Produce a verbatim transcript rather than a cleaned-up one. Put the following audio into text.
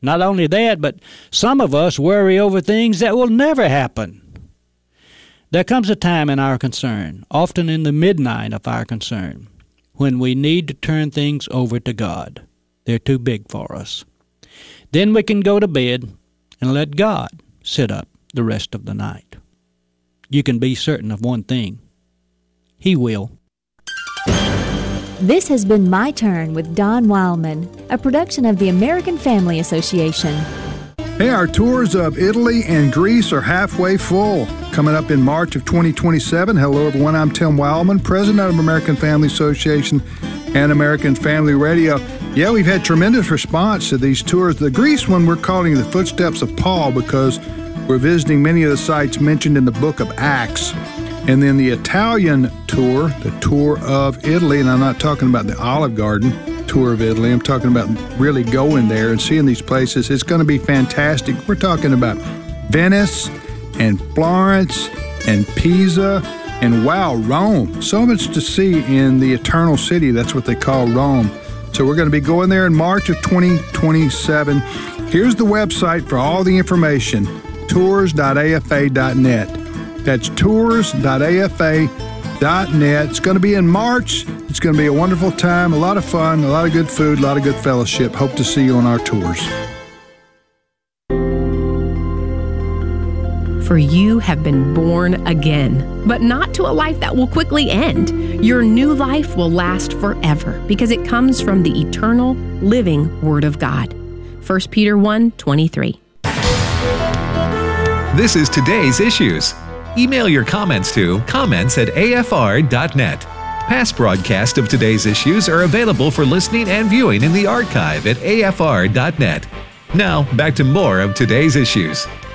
Not only that, but some of us worry over things that will never happen. There comes a time in our concern, often in the midnight of our concern, when we need to turn things over to God. They're too big for us. Then we can go to bed and let God sit up the rest of the night. You can be certain of one thing. He will. This has been My Turn with Don Wildman, a production of the American Family Association. Hey, our tours of Italy and Greece are halfway full. Coming up in March of twenty twenty-seven. Hello, everyone. I'm Tim Wildman, president of American Family Association and American Family Radio. Yeah, we've had tremendous response to these tours. The Greece one we're calling The Footsteps of Paul because we're visiting many of the sites mentioned in the book of Acts. And then the Italian tour, the tour of Italy, and I'm not talking about the Olive Garden tour of Italy. I'm talking about really going there and seeing these places. It's going to be fantastic. We're talking about Venice and Florence and Pisa and, wow, Rome. So much to see in the Eternal City. That's what they call Rome. So we're going to be going there in March of twenty twenty-seven. Here's the website for all the information, tours dot a f a dot net. That's tours dot a f a dot net. It's going to be in March. It's going to be a wonderful time, a lot of fun, a lot of good food, a lot of good fellowship. Hope to see you on our tours. For you have been born again, but not to a life that will quickly end. Your new life will last forever because it comes from the eternal, living Word of God. First Peter one twenty-three. This is Today's Issues. Email your comments to comments at a f r dot net. Past broadcasts of Today's Issues are available for listening and viewing in the archive at a f r dot net. Now, back to more of Today's Issues.